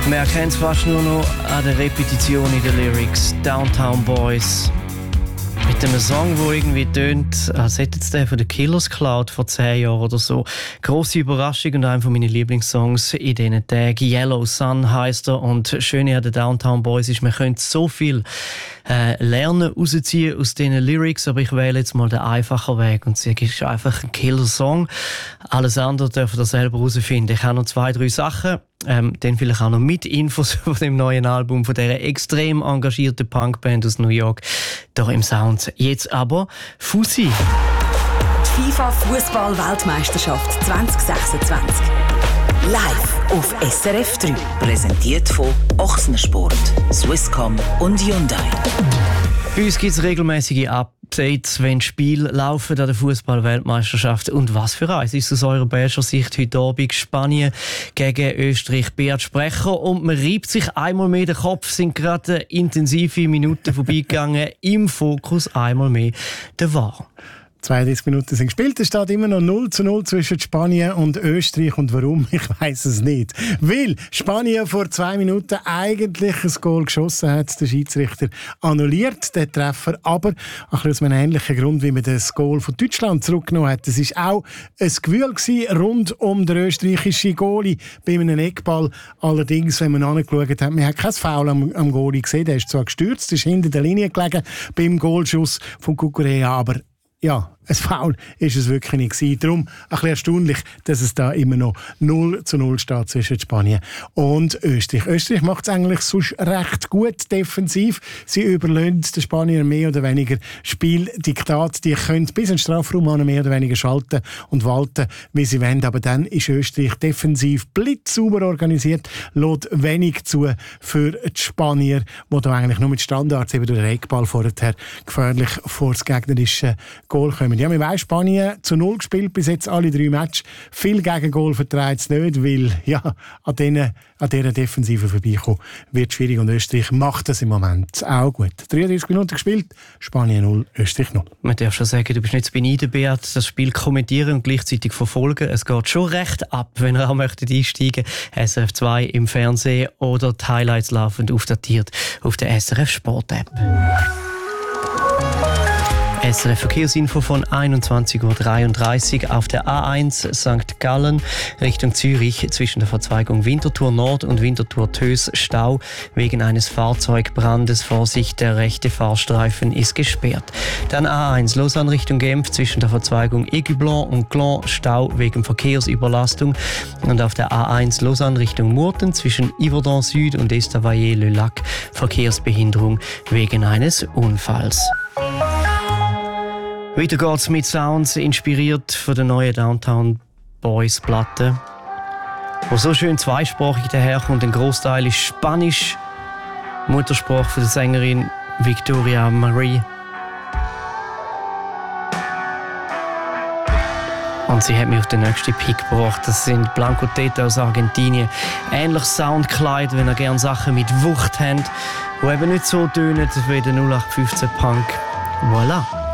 Man erkennt es fast nur noch an der Repetition in den Lyrics. Downtown Boys. Mit einem Song, der irgendwie tönt, als hätte es den von den Killers geklaut vor 10 Jahren oder so. Grosse Überraschung und einer meiner Lieblingssongs in diesen Tagen. Yellow Sun heisst er. Und das Schöne an den Downtown Boys ist, man könnte so viel lernen, rausziehen aus diesen Lyrics, aber ich wähle jetzt mal den einfachen Weg und sage, es ist einfach ein Killer-Song. Alles andere dürfen ihr selber herausfinden. Ich habe noch 2, 3 Sachen. Dann vielleicht auch noch mit Infos von dem neuen Album von dieser extrem engagierten Punkband aus New York hier im Sound. Jetzt aber Fussi. Die FIFA-Fußball-Weltmeisterschaft 2026. Live auf SRF 3. Präsentiert von Ochsensport, Swisscom und Hyundai. Bei uns gibt es regelmäßige Updates, wenn Spiele laufen an der Fußball-Weltmeisterschaft. Und was für eins ist aus eurer Berger Sicht heute Abend Spanien gegen Österreich? Beat Sprecher. Und man reibt sich einmal mehr den Kopf, sind gerade intensive Minuten vorbeigegangen. Im Fokus einmal mehr der VAR. 32 Minuten sind gespielt. Es steht immer noch 0:0 zwischen Spanien und Österreich. Und warum? Ich weiss es nicht. Weil Spanien vor 2 Minuten eigentlich ein Goal geschossen hat. Der Schiedsrichter annulliert den Treffer. Aber ein bisschen aus einem ähnlichen Grund, wie man das Goal von Deutschland zurückgenommen hat. Es war auch ein Gewühl rund um den österreichischen Goalie bei einem Eckball. Allerdings, wenn man angeschaut hat, man hat kein Foul am Goalie gesehen. Der ist zwar gestürzt, ist hinter der Linie gelegen beim Goalschuss von Cucurella, aber ja, ein Foul ist es wirklich nicht gewesen. Darum ein bisschen erstaunlich, dass es da immer noch 0:0 steht zwischen Spanien und Österreich. Österreich macht es eigentlich sonst recht gut defensiv. Sie überlassen den Spaniern mehr oder weniger Spieldiktat. Die können bis in den Strafraum mehr oder weniger schalten und walten, wie sie wollen. Aber dann ist Österreich defensiv blitzsauber organisiert, lässt wenig zu für die Spanier, die da eigentlich nur mit Standards, eben durch den Eckball vorher gefährlich vor das gegnerische Goal kommen. Ja, wir weiss, Spanien zu 0 gespielt, bis jetzt alle 3 Matches. Viel Gegengol vertreibt es nicht, weil ja, an dieser Defensive vorbeikommen wird schwierig und Österreich macht das im Moment auch gut. 33 Minuten gespielt, Spanien 0, Österreich 0. Man darf schon sagen, du bist nicht zu beneiden, Beat, das Spiel kommentieren und gleichzeitig verfolgen. Es geht schon recht ab, wenn ihr auch möchtet einsteigen. SRF 2 im Fernsehen oder die Highlights laufend aufdatiert auf der SRF Sport App. SRF Verkehrsinfo von 21:33 Uhr auf der A1 St. Gallen Richtung Zürich zwischen der Verzweigung Winterthur Nord und Winterthur Tös Stau wegen eines Fahrzeugbrandes. Vorsicht, der rechte Fahrstreifen ist gesperrt. Dann A1 Lausanne Richtung Genf zwischen der Verzweigung Aigueblanc und Gland Stau wegen Verkehrsüberlastung. Und auf der A1 Lausanne Richtung Murten zwischen Yverdon Süd und Estavayer-le-Lac Verkehrsbehinderung wegen eines Unfalls. Weiter geht's mit Sounds, inspiriert von der neuen Downtown Boys Platte, wo so schön zweisprachig daherkommt. Ein Großteil ist Spanisch, Muttersprache von der Sängerin Victoria Marie. Und sie hat mich auf den nächsten Pick gebracht. Das sind Blanco Teta aus Argentinien. Ähnlich Soundkleid, wenn ihr gerne Sachen mit Wucht habt, die eben nicht so tönen wie der 0815 Punk. Voilà.